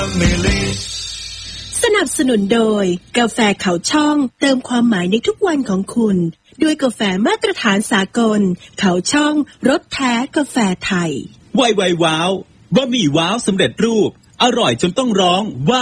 family สนับสนุนโดยกาแฟเขาช่องเติมความหมายในทุกวันของคุณด้วยกาแฟมาตรฐานสากลเขาช่องรสแท้กาแฟไทยไวว้าวบะหมี่ว้าวสำเร็จรูปอร่อยจนต้องร้องว้าว